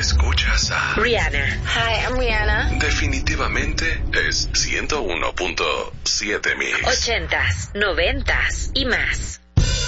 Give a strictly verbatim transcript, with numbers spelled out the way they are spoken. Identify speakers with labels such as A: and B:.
A: Escuchas a
B: Rihanna.
C: Hi, I'm Rihanna.
A: Definitivamente es ciento uno punto siete Mix.
B: Ochentas, noventas y más.